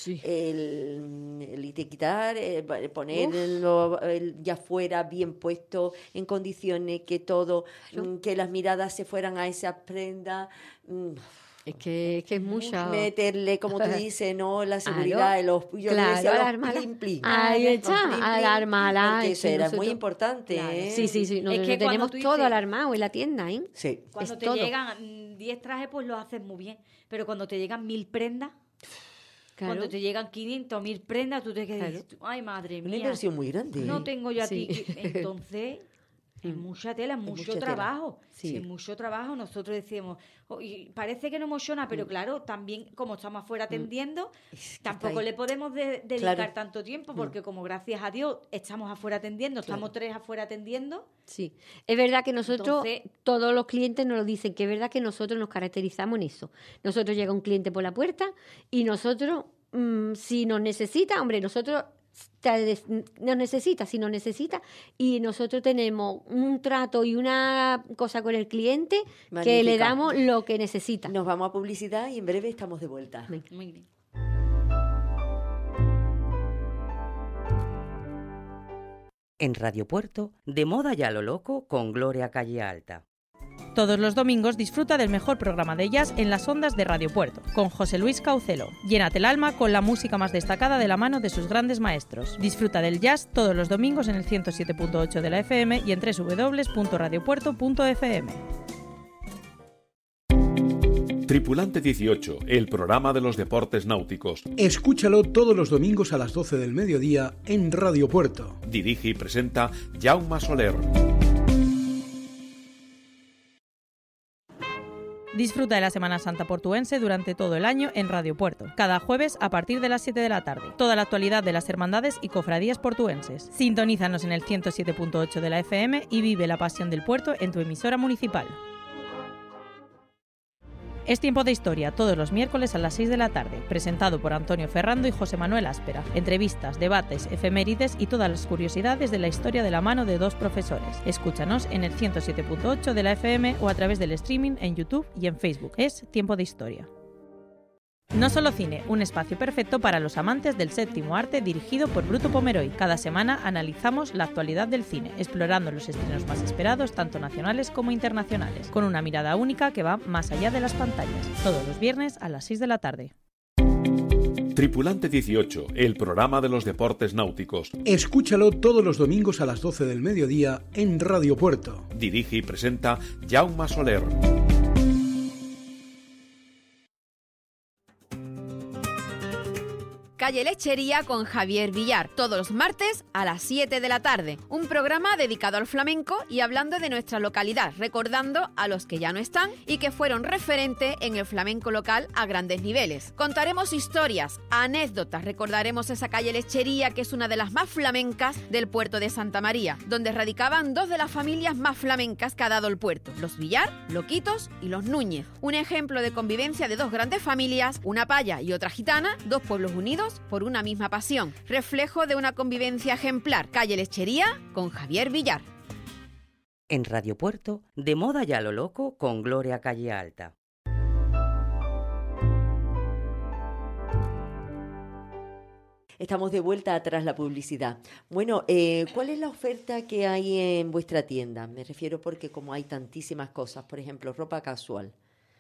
el, el etiquetar, el ponerlo el- ya fuera bien puesto, en condiciones, que todo, mm, que las miradas se fueran a esa prenda. mm, Es que, es que es mucha. Meterle, como tú dices, ¿no? La Claro. seguridad, el os- yo le Claro, decía los alarmala. plin, plin. Ahí Los está, plin, plin, alarmala, porque es eso que era nosotros- muy importante, Claro. ¿eh? Sí, sí, sí. Nosotros que cuando tenemos tú todo dices- alarmado en la tienda, ¿eh? Sí. Cuando Es te todo. llegan diez trajes, pues lo haces muy bien. Pero cuando te llegan mil prendas, Claro. cuando te llegan quinientos, mil prendas, tú te quedas, Claro. ay, madre Una mía. inversión muy grande. No ¿eh? tengo yo Sí. aquí. que-". Entonces, es mucha tela, es mucho mucha tela. trabajo. Sí. Es mucho trabajo. Nosotros decíamos, "Oh, y parece que no emociona, pero claro, también como estamos afuera atendiendo, Es que está tampoco ahí. le podemos de- dedicar Claro. tanto tiempo, porque como gracias a Dios estamos afuera atendiendo, estamos tres afuera atendiendo. Sí, es verdad que nosotros, Entonces- todos los clientes nos lo dicen, que es verdad que nosotros nos caracterizamos en eso. Nosotros llega un cliente por la puerta y nosotros, mm, si nos necesita, hombre, nosotros te- nos necesita, si nos necesita, y nosotros tenemos un trato y una cosa con el cliente que le Magnífica. damos lo que necesita. Nos vamos a publicidad y en breve estamos de vuelta. Venga. Muy bien. En Radio Puerto, de moda ya lo loco con Gloria Calle Alta. Todos los domingos disfruta del mejor programa de jazz en las ondas de Radio Puerto, con José Luis Caucelo. Llénate el alma con la música más destacada de la mano de sus grandes maestros. Disfruta del jazz todos los domingos en el ciento siete punto ocho de la F M y en doble u doble u doble u punto radio puerto punto f m. Tripulante dieciocho, el programa de los deportes náuticos. Escúchalo todos los domingos a las doce del mediodía en Radio Puerto. Dirige y presenta Jaume Soler. Disfruta de la Semana Santa portuense durante todo el año en Radio Puerto, cada jueves a partir de las siete de la tarde. Toda la actualidad de las hermandades y cofradías portuenses. Sintonízanos en el ciento siete punto ocho de la F M y vive la pasión del puerto en tu emisora municipal. Es Tiempo de Historia, todos los miércoles a las seis de la tarde, presentado por Antonio Ferrando y José Manuel Áspera. Entrevistas, debates, efemérides y todas las curiosidades de la historia de la mano de dos profesores. Escúchanos en el ciento siete punto ocho de la F M o a través del streaming en YouTube y en Facebook. Es Tiempo de Historia. No Solo Cine, un espacio perfecto para los amantes del séptimo arte dirigido por Bruto Pomeroy. Cada semana analizamos la actualidad del cine, explorando los estrenos más esperados, tanto nacionales como internacionales, con una mirada única que va más allá de las pantallas. Todos los viernes a las seis de la tarde. Tripulante dieciocho, el programa de los deportes náuticos. Escúchalo todos los domingos a las doce del mediodía en Radio Puerto. Dirige y presenta Jaume Soler. Calle Lechería con Javier Villar, todos los martes a las siete de la tarde. Un programa dedicado al flamenco y hablando de nuestra localidad, recordando a los que ya no están y que fueron referente en el flamenco local a grandes niveles. Contaremos historias, anécdotas, recordaremos esa calle Lechería que es una de las más flamencas del puerto de Santa María, donde radicaban dos de las familias más flamencas que ha dado el puerto, los Villar, Loquitos y los Núñez. Un ejemplo de convivencia de dos grandes familias, una paya y otra gitana, dos pueblos unidos por una misma pasión. Reflejo de una convivencia ejemplar. Calle Lechería con Javier Villar. En Radio Puerto, de moda ya lo loco con Gloria Calle Alta. Estamos de vuelta tras la publicidad. Bueno, eh, ¿cuál es la oferta que hay en vuestra tienda? Me refiero porque como hay tantísimas cosas, por ejemplo, ropa casual.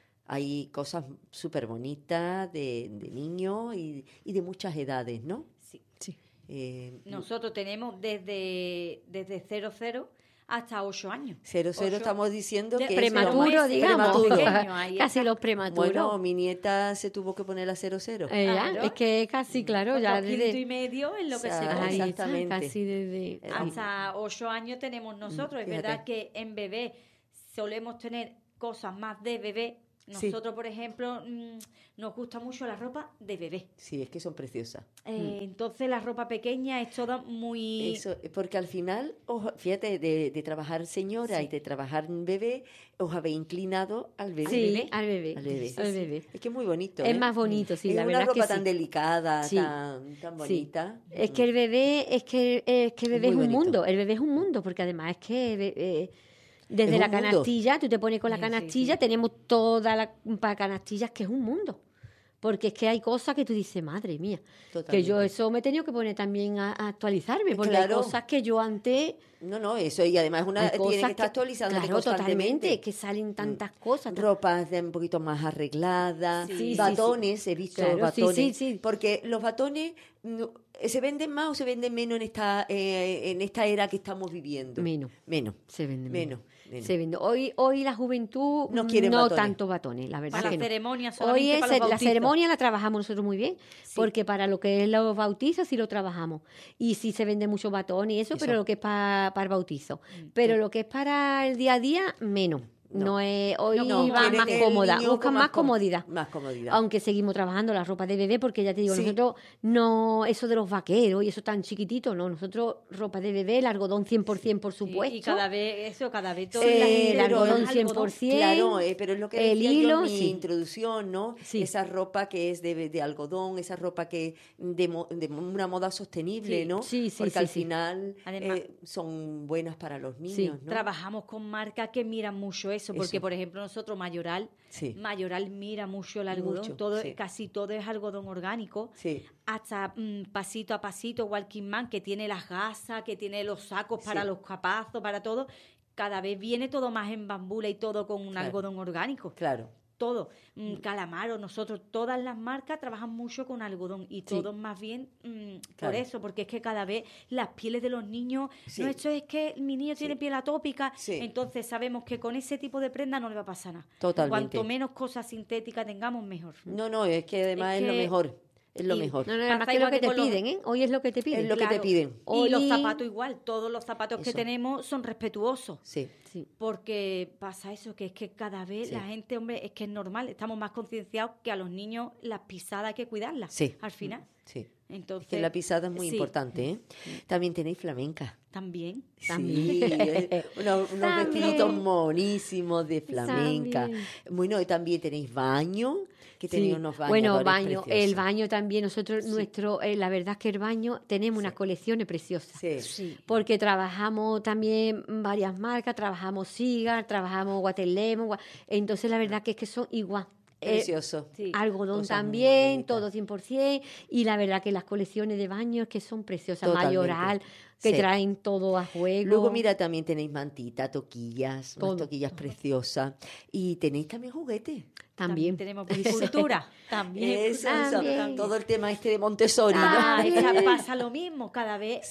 Hay cosas súper bonitas de, de niños y, y de muchas edades, ¿no? Sí. sí. Eh, Nosotros tenemos desde, desde cero cero hasta ocho años. Cero cero estamos diciendo de, que prematuro, es lo más digamos. prematuro. Ahí casi está. los prematuros. Bueno, mi nieta se tuvo que poner a cero cero. Eh, Claro. Es que casi, claro, Otro ya quinto desde... y medio es lo que O sea, se Ahí pone. está, exactamente. casi desde... Hasta ocho años tenemos nosotros. Es Fíjate. verdad que en bebé solemos tener cosas más de bebé. Sí. Nosotros, por ejemplo, mmm, nos gusta mucho la ropa de bebé. Sí, es que son preciosas. Eh, Entonces la ropa pequeña es toda muy... Eso, porque al final, os- fíjate, de, de trabajar señora Sí. y de trabajar bebé, os habéis inclinado al bebé. Sí, bebé? al bebé. Al bebé. Al bebé. Es que es muy bonito. Es ¿eh? más bonito, sí, es la una verdad es ropa que tan sí. delicada, Sí. tan, tan Sí. bonita. Es que el bebé, es que, es que el Es bebé es, muy un bonito. mundo, el bebé es un mundo, porque además es que eh, desde Es la un mundo. canastilla, tú te pones con la Sí, sí, canastilla, sí. tenemos toda la para canastillas que es un mundo. Porque es que hay cosas que tú dices, madre mía, que Totalmente. yo eso me he tenido que poner también a, a actualizarme, porque Claro. hay cosas que yo antes... No, no, eso, y además una hay tiene cosas que estar actualizando claro, constantemente. totalmente, que salen tantas cosas. tan- Ropas de un poquito más arregladas, Sí, sí, batones, he visto Claro, sí, batones, sí, sí. porque los batones no, se venden más o se venden menos en esta eh, en esta era que estamos viviendo. Menos. Menos. Se vende Menos. menos. Se vende. Hoy, hoy la juventud No quieren no batones. tanto batones, la verdad Para que la no. ceremonia, Hoy solamente es para los la bautizos. ceremonia la trabajamos nosotros muy bien, Sí. porque para lo que es los bautizos sí lo trabajamos. Y sí se vende mucho batón y eso, Eso. pero lo que es pa- para el bautizo. Pero lo que es para el día a día, menos. No. No, es, hoy No, va quieren más el cómoda, niño buscan con más com- comodidad. Más comodidad. Aunque seguimos trabajando la ropa de bebé, porque ya te digo, Sí. nosotros no, eso de los vaqueros y eso tan chiquitito, no, nosotros ropa de bebé, el algodón cien por ciento, por Sí, supuesto. y cada vez, eso, cada vez todo Sí, la el gente algodón es cien por ciento. Claro, eh, pero es lo que el decía yo hilo, en mi sí. introducción, ¿no? Sí. Esa ropa que es de, de algodón, esa ropa que de, mo- de una moda sostenible, Sí, ¿no? sí, sí, Porque sí, al sí. final Además- eh, son buenas para los niños, ¿no? Trabajamos con marcas que miran mucho eso, porque Eso. por ejemplo nosotros Mayoral, Sí. Mayoral mira mucho el algodón, Mucho, todo, sí. casi todo es algodón orgánico, Sí. hasta mm, pasito a pasito, Walking Man, que tiene las gasas, que tiene los sacos para Sí. los capazos, para todo, cada vez viene todo más en bambula y todo con un Claro. algodón orgánico. Claro. Todo, mm, Calamaro, nosotros, todas las marcas trabajan mucho con algodón y Sí. todos más bien mm, por Claro. eso, porque es que cada vez las pieles de los niños, Sí. no, esto es que mi niño tiene Sí. piel atópica, Sí. entonces sabemos que con ese tipo de prenda no le va a pasar nada. Totalmente. Cuanto menos cosas sintéticas tengamos, mejor. No, no, es que además es, Es lo que- mejor. Es lo y- mejor. No, no, Pasa además que lo igual que que te con los- piden, ¿eh? Hoy es lo que te piden. Es lo que te piden. Y los Hoy- zapatos igual, todos los zapatos que Eso. tenemos son respetuosos. Sí. Sí. Porque pasa eso, que es que cada vez Sí. la gente, hombre, es que es normal, estamos más concienciados que a los niños las pisadas hay que cuidarlas. Sí. Al final. Sí. Entonces, Es que la pisada es muy sí, importante, ¿eh? También tenéis flamenca. También. También. Sí, eh, unos, unos También. vestiditos monísimos de flamenca. También. Bueno, y también tenéis baño, que tenéis Sí. unos baños. Bueno, baño, el baño también, nosotros, Sí. nuestro, eh, la verdad es que el baño tenemos unas colecciones preciosas. Sí. Sí. Porque trabajamos también varias marcas, trabajamos Cigar, trabajamos Waterlemon, gua- entonces la verdad que es que son igual. Eh, Precioso. Sí. algodón Cosas muy también, bonitas. todo cien por ciento, y la verdad que las colecciones de baño es que son preciosas, Totalmente. Mayoral, que Sí. traen todo a juego. Luego, mira, también tenéis mantita, toquillas, unas Todo. toquillas preciosas. Y tenéis también juguetes. también. tenemos puricultura. También. Eso, eso, También. todo el tema este de Montessori, ¿no? Ah, También. esa- pasa lo mismo, cada vez Sí. eh,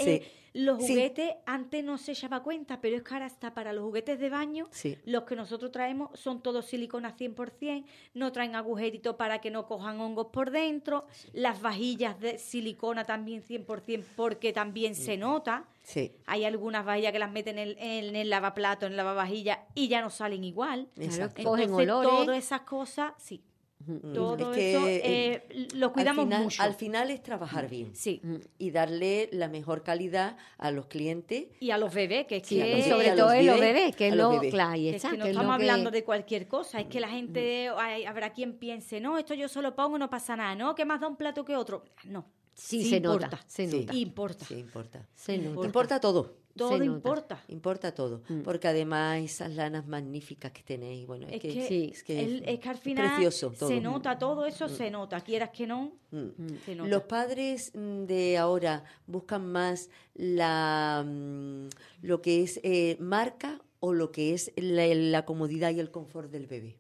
Los Sí. juguetes, antes no se echaba cuenta, pero es que ahora está para los juguetes de baño. Sí. Los que nosotros traemos son todos silicona cien por ciento, no traen agujeritos para que no cojan hongos por dentro. Las vajillas de silicona también cien por ciento, porque también se nota. Sí. Hay algunas vajillas que las meten en el, en el lavaplato, en el lavavajillas, y ya no salen igual. Exacto. Cogen Entonces, olores. todas esas cosas, sí. Mm, Todo es que, eso eh, eh, lo cuidamos al final, mucho. Al final es trabajar bien. Sí. Y darle la mejor calidad a los clientes. Y a los bebés, que es Sí, que... a los Y bebés, sobre a todo los en los bebés, bebés, que es a los lo, bebés. claro, y Que es está, que no que es lo estamos que- hablando de cualquier cosa, es que la gente, hay- habrá quien piense, no, esto yo solo pongo, no pasa nada, ¿no? Que más da un plato que otro. No, Sí, se importa, nota, se Sí. nota. importa, Sí, importa. Se nota. Importa todo. todo se nota. importa. Importa todo. Mm. Porque además esas lanas magníficas que tenéis, bueno, es, Es que, que, Sí. es que el- es que al es final precioso todo. se nota todo eso, se nota, quieras que no, Mm. se nota. Los padres mm, de ahora buscan más la mm, lo que es eh, marca o lo que es la, la comodidad y el confort del bebé.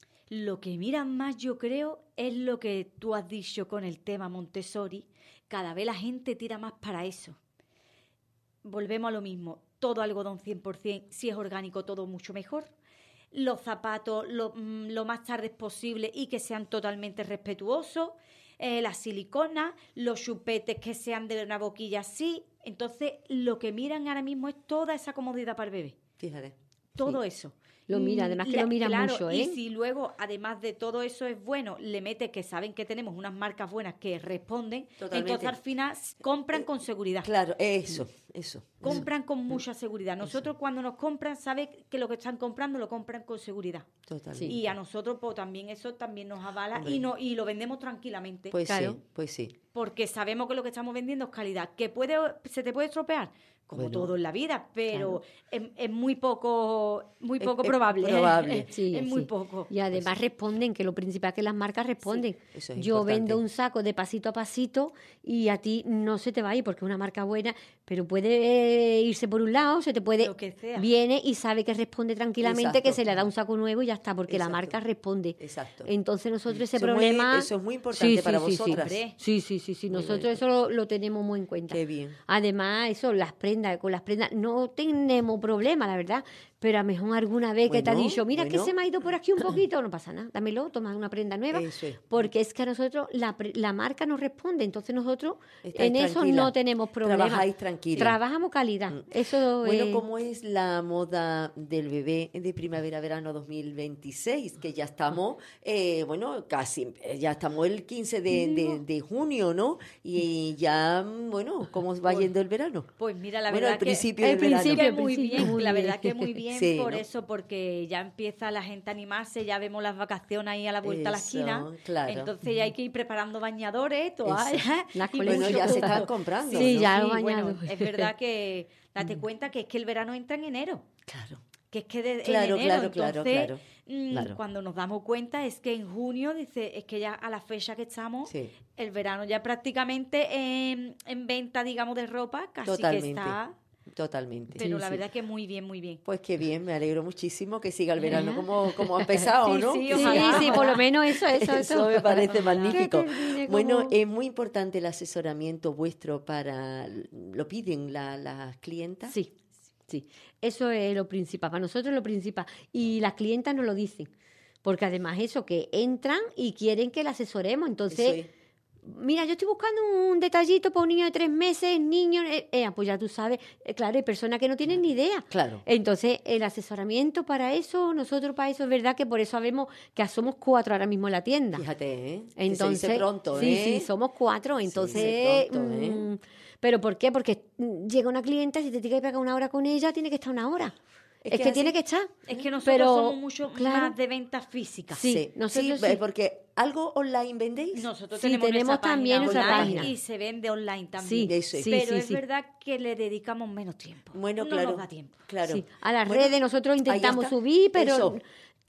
Lo que miran más, yo creo, es lo que tú has dicho con el tema Montessori. Cada vez la gente tira más para eso. Volvemos a lo mismo. Todo algodón cien por ciento, si es orgánico, todo mucho mejor. Los zapatos lo, mm, lo más tarde posible y que sean totalmente respetuosos. Eh, la silicona, los chupetes que sean de una boquilla así. Entonces, lo que miran ahora mismo es toda esa comodidad para el bebé. Fíjate. Todo Sí. eso. Lo mira, Mm, además que la- lo miran claro, mucho, Y ¿eh? si luego, además de todo eso es bueno, le mete que saben que tenemos unas marcas buenas que responden, Totalmente. entonces al final s- compran con seguridad. Claro, eso, eso. Compran con mucha seguridad. Nosotros cuando nos compran, saben que lo que están comprando lo compran con seguridad. Totalmente. Y a nosotros pues también eso también nos avala Hombre. y no y lo vendemos tranquilamente. Pues Claro. sí, pues sí. Porque sabemos que lo que estamos vendiendo es calidad. ¿Que puede, se te puede estropear? Como Bueno, todo en la vida, pero claro. es, es muy poco muy Es- poco es probable. probable. Es, Sí, es muy sí. poco. Y además responden, que lo principal es que las marcas responden. eso es Yo importante. vendo un saco de pasito a pasito y a ti no se te va a ir porque es una marca buena, pero puede irse por un lado, se te puede... Lo que sea. Viene y sabe que responde tranquilamente, Exacto. que se le da un saco nuevo y ya está, porque la Exacto. marca responde. Exacto. Entonces nosotros ese Eso es muy- problema... eso es muy importante para sí, sí, vosotras. Sí, sí, sí, sí, sí. Muy Nosotros bonito. eso lo, lo tenemos muy en cuenta. Qué bien. Además, eso, las prendas, con las prendas, no tenemos problema, la verdad, pero a lo mejor alguna vez que te ha Bueno, dicho, mira que bueno. se me ha ido por aquí un poquito, no pasa nada, dámelo, toma una prenda nueva, Eso es. porque es que a nosotros la, pre- la marca nos responde, entonces nosotros Estáis en eso tranquila. no tenemos problema. Trabajáis tranquila. Trabajamos calidad. Mm. Eso Bueno, es- ¿cómo es la moda del bebé de primavera-verano dos mil veintiséis? Que ya estamos, eh, bueno, casi, eh, ya estamos el quince de, de- de junio, ¿no? Y ya, mm, bueno, ¿cómo va yendo el verano? Pues mira, la Bueno, verdad al principio que, del verano. que principio, muy principio, bien, muy la bien. verdad que muy bien Sí, por ¿no? eso, porque ya empieza la gente a animarse, ya vemos las vacaciones ahí a la vuelta a la Eso, esquina, claro. entonces ya hay que ir preparando bañadores, toallas, Las y colecciones. Bueno, mucho ya se gusto. están comprando, Sí, ¿no? ya los bueno, bañados. es verdad que date cuenta que es que el verano entra en enero. Claro. Que es que de, en Claro, enero, claro, claro, entonces, claro, mm, claro. cuando nos damos cuenta es que en junio, dice, es que ya a la fecha que estamos, Sí. el verano ya prácticamente en, en venta, digamos, de ropa, casi Totalmente. que está, Totalmente. pero Sí, la sí. verdad que muy bien, muy bien. Pues qué bien, me alegro muchísimo que siga el verano Ajá. como, como ha empezado, Sí, ¿no? sí, Que Sí, ojalá. sí, por lo menos eso, eso, eso. Eso me parece magnífico. Que termine Bueno, como- es muy importante el asesoramiento vuestro para... ¿Lo piden la- las clientas? Sí, sí. Eso es lo principal. Para nosotros es lo principal. Y las clientas nos lo dicen. Porque además eso, que entran y quieren que la asesoremos. Entonces, Eso es. mira, yo estoy buscando un detallito para un niño de tres meses, niño... Eh, eh, pues ya tú sabes, eh, claro, hay personas que no tienen ni idea. Claro. Entonces, el asesoramiento para eso, nosotros para eso, es verdad que por eso sabemos que somos cuatro ahora mismo en la tienda. Fíjate, ¿eh? Que Entonces, se dice pronto, sí, ¿eh? sí, somos cuatro. Se Entonces, dice pronto, ¿eh? mm, ¿pero por qué? Porque mm, llega una clienta, si te tiene que pegar una hora con ella, tiene que estar una hora. Es Es, que que, así- tiene que estar. Es que nosotros Pero, somos mucho claro, más de ventas físicas. Sí, nosotros sí. porque algo online vendéis. Nosotros Sí, tenemos, tenemos nuestra también página nuestra online página. y se vende online Sí, también. Eso es. sí, Pero sí, es sí. verdad que le dedicamos menos tiempo. Bueno, no claro. nos da tiempo. Claro. Sí. A las Bueno, redes nosotros ahí intentamos está. subir, pero Eso.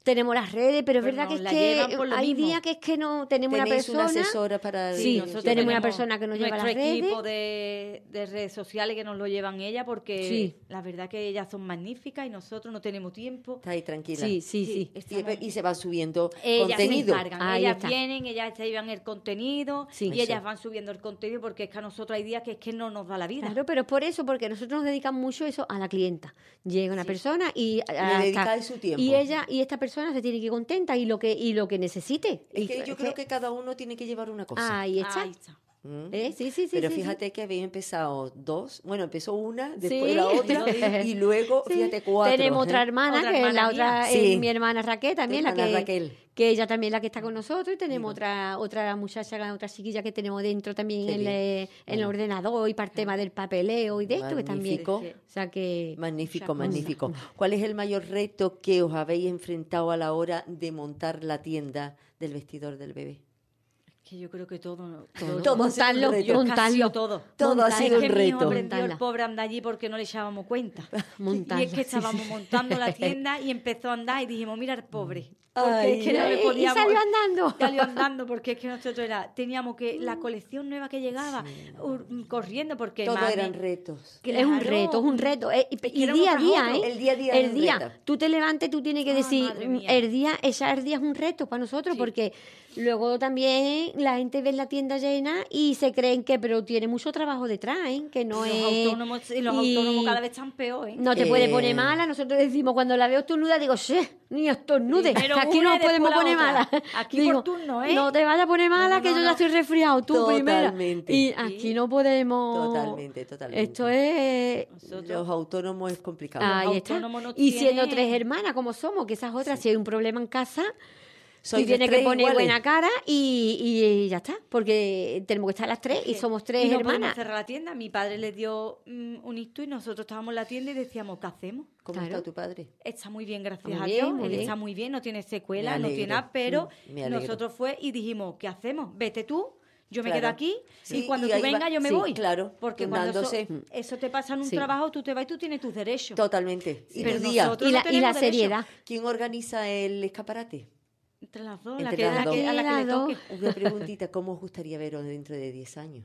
tenemos las redes, pero es Pero verdad nos que la es llevan que por lo hay mismo. días que es que no tenemos una Tenéis persona. una asesora para el- Sí, nosotros tenemos una persona que nos lleva nuestro las redes. equipo de, de redes sociales que nos lo llevan ella, porque Sí. la verdad que ellas son magníficas y nosotros no tenemos tiempo. Está ahí tranquila. Sí, sí, sí. estamos- Y, y se va subiendo Ellas contenido. se encargan, Ahí ellas está. vienen, ellas se llevan el contenido Sí. y Eso. ellas van subiendo el contenido, porque es que a nosotros hay días que es que no nos da la vida. Claro, pero es por eso, porque nosotros nos dedicamos mucho eso a la clienta. Llega una persona y Le dedicáis su tiempo. y ella y esta persona se tiene que ir contenta y lo que y lo que necesite. Es Y que yo creo que cada uno tiene que llevar una cosa. ahí está. Ahí está. Mm. ¿Eh? Sí, sí, sí. Pero sí, sí. fíjate que habéis empezado dos, bueno, empezó una, después Sí. la otra, y luego, Sí. fíjate, cuatro. Tenemos otra ¿eh? hermana, Otra que es la hermana otra, mía. es Sí. mi hermana Raquel también, Tu la que, hermana Raquel. que ella también la que está con nosotros, y tenemos otra otra muchacha, la otra chiquilla que tenemos dentro también Qué en, bien. el, en el Bueno. ordenador y para el tema del papeleo y de esto que también. Magnífico. O sea que Magnífico, Muchas magnífico. ¿Cuál es el mayor reto que os habéis enfrentado a la hora de montar la tienda del vestidor del bebé? Que yo creo que todo, Todo. Todo ha sido un Montarlo, reto. Yo es que ha sido montarlo. todo. Todo ha Montar- sido Es un que mi hijo reto. aprendió el Montarla. pobre a andar allí porque no le echábamos cuenta. Montarla, Y es que sí, estábamos sí. montando la tienda y empezó a andar y dijimos, mira el pobre. Porque Ay, es que no le y- y podíamos... salió andando. Salió andando porque es que nosotros era, teníamos que, la colección nueva que llegaba, ur- corriendo porque... Todo mami- eran retos. Es un Claro. reto, es un reto. eh, y Es que y éramos día a tras día, otro. ¿eh? El día a día es El un día, reto. tú te levantas y tú tienes que Ah, decir, madre mm, mía. el día, ese día es un reto para nosotros, Sí. porque luego también la gente ve la tienda llena y se creen que, pero tiene mucho trabajo detrás, ¿eh? Que no los es... autónomos, y los y autónomos cada vez están peor, ¿eh? No te Eh, puedes poner mala. Nosotros decimos, cuando la veo estornuda, digo, sí, ni estornude. Primero Aquí una no y nos podemos después la poner otra. mala. Aquí por turno, ¿eh? No te vayas a poner mala, No, que no, yo ya no. estoy resfriado, tú primera. Totalmente. Y aquí no podemos... Totalmente, totalmente. Esto es... Nosotros- Los autónomos es complicado. Ahí Los está. autónomos no Y siendo tienen- tres hermanas como somos, que esas otras, si hay un problema en casa, Sois tú tienes tres que poner iguales. buena cara y, y ya está, porque tenemos que estar las tres y somos tres y no podemos hermanas. cerrar la tienda. Mi padre le dio mm, un ictus y nosotros estábamos en la tienda y decíamos, ¿qué hacemos? ¿Cómo Claro. está tu padre? Está muy bien, gracias Muy a bien, Dios. muy Él bien. está muy bien, no tiene secuelas, Me no tiene alegro. nada, pero Mm, me alegro. nosotros fue y dijimos, ¿qué hacemos? Vete tú, yo me Claro. quedo aquí Sí, y cuando y tú ahí va- vengas yo me sí, voy. claro, Porque cuando eso, turnándose. eso te pasa en un Sí. trabajo, tú te vas y tú tienes tus derechos. Totalmente. Y Pero tu día. nosotros Y no la, y tenemos la derecho. seriedad. ¿Quién organiza el escaparate? Entre las dos, la Entre que, las la dos. que- a la que le Las dos. toque. Una preguntita, ¿cómo os gustaría veros dentro de diez años?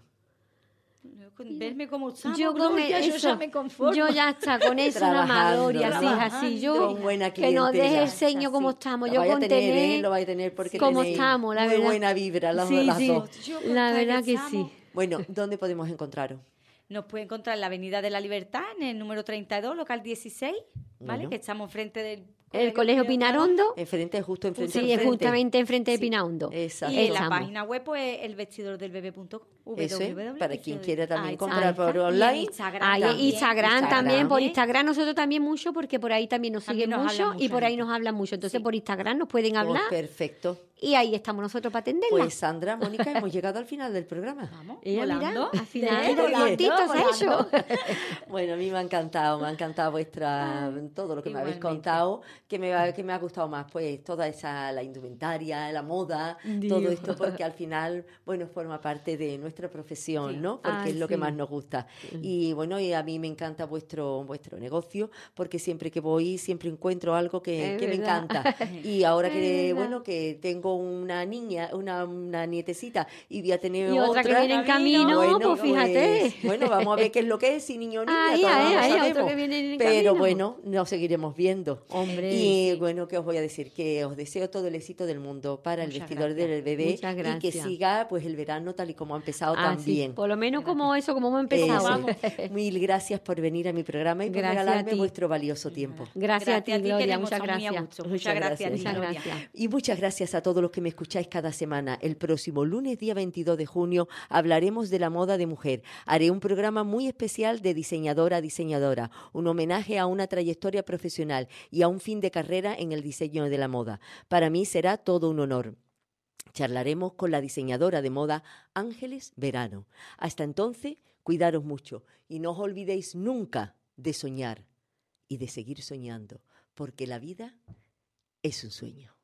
Con verme como estamos, Yo con Gloria, yo eso, ya me conformo. yo ya está, con eso una Trabajando, gloria, así, así, yo, con buena que nos clientela. deje el ceño como estamos, Lo yo vaya a con tener, tener, ¿eh? Lo vaya a tener porque como tenéis estamos, la muy verdad. buena vibra las, Sí, las sí. dos. Yo con La tal verdad que estamos. sí. Bueno, ¿dónde podemos encontraros? Nos puede encontrar en la Avenida de la Libertad, en el número treinta y dos, local dieciséis, ¿vale? Bueno. Que estamos frente del El Colegio Pinarondo, Enfrente, justo enfrente. sí, es enfrente. justamente enfrente de Sí. Pinarondo. Exacto. Y en la Estamos. página web, pues, el vestidor del bebé punto com. Eso es, para quien quiera también Ahí comprar está. por Y en online. Instagram Ahí, también. Instagram, también, por ¿eh? Instagram nosotros también mucho, porque por ahí también nos También siguen nos habla mucho y mucha por ahí gente. nos hablan mucho. Entonces Sí. por Instagram nos pueden Pues hablar perfecto. y ahí estamos nosotros para atenderla. Pues Sandra, Mónica, hemos llegado al final del programa. Vamos, Ella, mira, volando. al final, ¿Eh? qué Volando, cortito se ha hecho. volando. Bueno, a mí me ha encantado, me ha encantado vuestra, todo lo que me habéis igualmente. contado, que me, va- que me ha gustado más, pues toda esa, la indumentaria, la moda, Dios. todo esto, porque al final, bueno, forma parte de nuestra profesión, Sí. ¿no? Porque Ay, es lo que sí. más nos gusta. Y bueno, y a mí me encanta vuestro, vuestro negocio, porque siempre que voy, siempre encuentro algo que, Es que me verdad. encanta. Y ahora que, Es verdad. bueno, que tengo una niña, una, una nietecita, y voy a tener Y otra que viene en camino, pues fíjate. pues, bueno, vamos a ver qué es lo que es, si niño o niña, Ahí, todavía ahí, no ahí, otro sabemos. que viene en Pero camino. bueno, nos seguiremos viendo. Hombre, Y sí. bueno, ¿qué os voy a decir? Que os deseo todo el éxito del mundo para el Muchas vestidor gracias. del bebé Muchas y que gracias. siga pues el verano tal y como ha empezado Ah, sí, también. por lo menos como eso, como hemos empezado. Eso. Vamos. Mil gracias por venir a mi programa y por Gracias a regalarme ti. vuestro valioso tiempo. Gracias, a ti, que Gloria, le hemos muchas estado muy a gracias. gusto. Muchas Muchas gracias, gracias. Muchas Gloria. gracias. Y muchas gracias a todos los que me escucháis cada semana. El próximo lunes, día veintidós de junio, hablaremos de la moda de mujer. Haré un programa muy especial de diseñadora a diseñadora, un homenaje a una trayectoria profesional y a un fin de carrera en el diseño de la moda. Para mí será todo un honor. Charlaremos con la diseñadora de moda Ángeles Verano. Hasta entonces, cuidaros mucho y no os olvidéis nunca de soñar y de seguir soñando, porque la vida es un sueño.